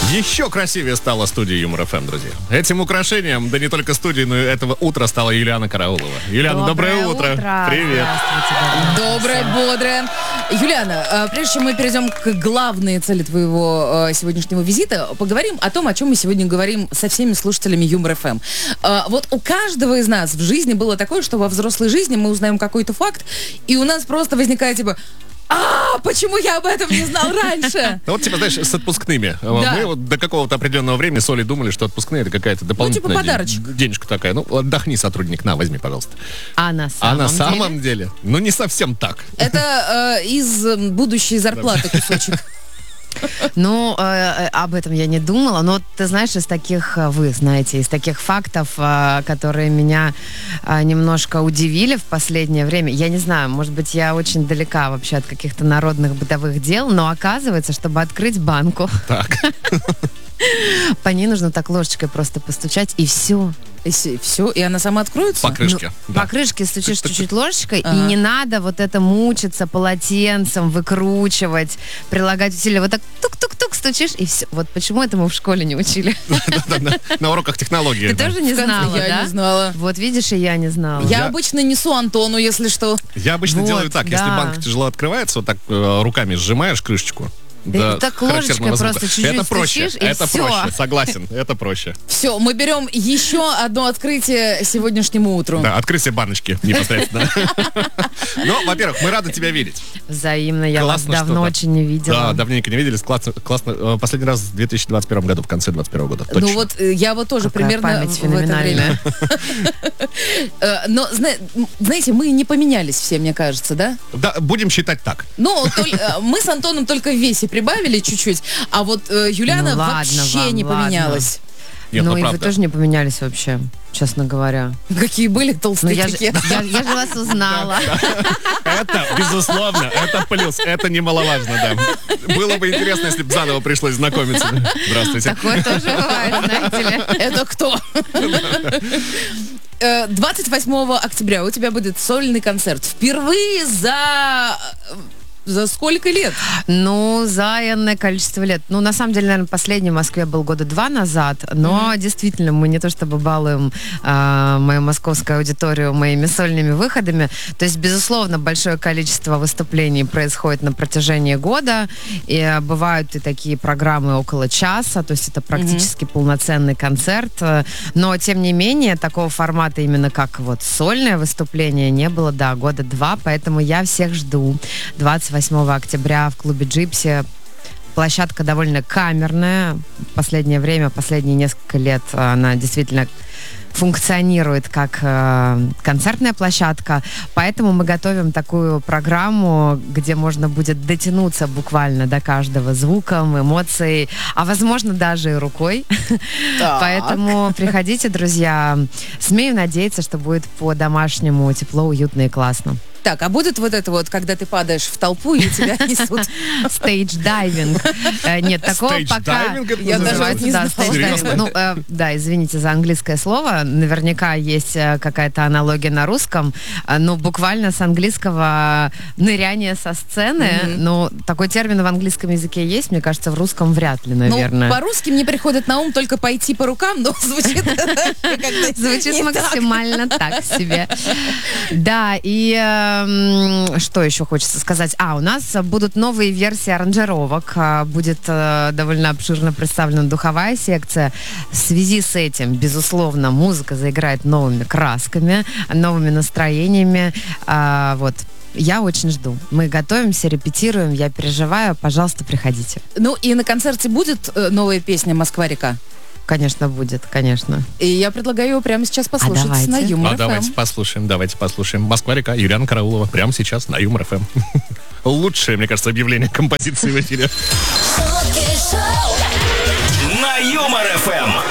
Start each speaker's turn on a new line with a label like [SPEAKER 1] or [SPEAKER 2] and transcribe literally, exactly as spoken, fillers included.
[SPEAKER 1] Еще красивее стала студия Юмор ФМ, друзья. Этим украшением, да не только студии, но и этого утра стала Юлиана Караулова. Юлиана, доброе, доброе утро. утро. Привет.
[SPEAKER 2] Доброе, бодрое. Юлиана, прежде чем мы перейдем к главной цели твоего сегодняшнего визита, поговорим о том, о чем мы сегодня говорим со всеми слушателями Юмор ФМ. Вот у каждого из нас в жизни было такое, что во взрослой жизни мы узнаем какой-то факт, и у нас просто возникает типа... А, почему я об этом не знал раньше?
[SPEAKER 1] Ну вот, типа, знаешь, с отпускными. Мы вот до какого-то определенного времени с Олей думали, что отпускные — это какая-то дополнительная денежка такая. Ну, отдохни, сотрудник, на, возьми, пожалуйста.
[SPEAKER 2] А на самом деле?
[SPEAKER 1] А на самом деле? Ну, не совсем так.
[SPEAKER 2] Это из будущей зарплаты кусочек.
[SPEAKER 3] Ну, э, об этом я не думала, но ты знаешь, из таких, вы знаете, из таких фактов, э, которые меня э, немножко удивили в последнее время, я не знаю, может быть, я очень далека вообще от каких-то народных бытовых дел, но оказывается, чтобы открыть банку,
[SPEAKER 1] так.
[SPEAKER 3] по ней нужно так ложечкой просто постучать, и все.
[SPEAKER 2] И все, и она сама откроется?
[SPEAKER 1] По крышке.
[SPEAKER 3] Ну, да. По крышке стучишь чуть-чуть ложечкой, ага. И не надо вот это мучиться полотенцем, выкручивать, прилагать усилия. Вот так тук-тук-тук стучишь, и все. Вот почему это мы в школе не учили.
[SPEAKER 1] На уроках технологии.
[SPEAKER 3] Ты тоже не знала, да?
[SPEAKER 2] Я не знала.
[SPEAKER 3] Вот видишь, и я не знала.
[SPEAKER 2] Я обычно несу Антону, если что.
[SPEAKER 1] Я обычно делаю так, если банка тяжело открывается, вот так руками сжимаешь крышечку.
[SPEAKER 3] Да, да так ложечкой просто чуть-чуть
[SPEAKER 1] это проще,
[SPEAKER 3] стучишь, и
[SPEAKER 1] это
[SPEAKER 3] все.
[SPEAKER 1] проще, согласен, это проще.
[SPEAKER 2] Все, мы берем еще одно открытие сегодняному утру.
[SPEAKER 1] Да, открытие баночки непосредственно. Ну, во-первых, мы рады тебя видеть.
[SPEAKER 3] Взаимно, я вас давно очень не видела.
[SPEAKER 1] Да, давненько не виделись, классно, классно. Последний раз в две тысячи двадцать первом году, в конце двадцать первого года.
[SPEAKER 2] Ну вот, я вот тоже примерно в это время. Но, знаете, мы не поменялись все, мне кажется, да?
[SPEAKER 1] Да, будем считать так.
[SPEAKER 2] Ну, мы с Антоном только в весе прибавили чуть-чуть, а вот э, Юлиана ну, вообще вам, не ладно. поменялась.
[SPEAKER 1] Нет,
[SPEAKER 3] ну,
[SPEAKER 1] ну
[SPEAKER 3] и
[SPEAKER 1] правда.
[SPEAKER 3] вы тоже не поменялись вообще, честно говоря.
[SPEAKER 2] Какие были толстые.
[SPEAKER 3] Я, я, я же вас узнала.
[SPEAKER 1] Это, безусловно, это плюс, это немаловажно, да. Было бы интересно, если бы заново пришлось знакомиться. Здравствуйте.
[SPEAKER 3] Такое тоже бывает, знаете ли.
[SPEAKER 2] Это кто? двадцать восьмого октября у тебя будет сольный концерт. Впервые за... За сколько лет?
[SPEAKER 3] Ну, за энное количество лет. Ну, на самом деле, наверное, последний в Москве был года два назад, но mm-hmm. действительно, мы не то чтобы балуем э, мою московскую аудиторию моими сольными выходами. То есть, безусловно, большое количество выступлений происходит на протяжении года, и э, бывают и такие программы около часа, то есть это практически mm-hmm. полноценный концерт, но, тем не менее, такого формата именно как вот сольное выступление не было, да, года два, поэтому я всех жду. двадцать восьмого октября в клубе «Джипси». Площадка довольно камерная. В последнее время, последние несколько лет она действительно функционирует как э, концертная площадка, поэтому мы готовим такую программу, где можно будет дотянуться буквально до каждого звуком, эмоций, а возможно даже и рукой. Поэтому приходите, друзья. Смею надеяться, что будет по-домашнему тепло, уютно и классно.
[SPEAKER 2] Так, а будет вот это вот, когда ты падаешь в толпу и тебя несут?
[SPEAKER 3] Стейдж-дайвинг. Нет, такого пока...
[SPEAKER 2] Я даже не знала.
[SPEAKER 3] Ну, да, извините за английское слово. Наверняка есть какая-то аналогия на русском. Ну, буквально с английского ныряние со сцены. Ну, такой термин в английском языке есть, мне кажется, в русском вряд ли, наверное.
[SPEAKER 2] Ну, по-русски мне приходит на ум только пойти по рукам, но звучит...
[SPEAKER 3] Звучит максимально так себе. Да, и... Что еще хочется сказать? А, у нас будут новые версии аранжировок, будет э, довольно обширно представлена духовая секция. В связи с этим, безусловно, музыка заиграет новыми красками, новыми настроениями. А, вот. Я очень жду. Мы готовимся, репетируем, я переживаю. Пожалуйста, приходите.
[SPEAKER 2] Ну и на концерте будет э, новая песня «Москва-река»?
[SPEAKER 3] Конечно, будет, конечно.
[SPEAKER 2] И я предлагаю его прямо сейчас послушать
[SPEAKER 3] а
[SPEAKER 2] на Юмор
[SPEAKER 1] ФМ. А давайте послушаем, давайте послушаем. Москва-река, Юлиана Караулова. Прямо сейчас на Юмор ФМ. Лучшее, мне кажется, объявление композиции в эфире.
[SPEAKER 4] На Юмор ФМ.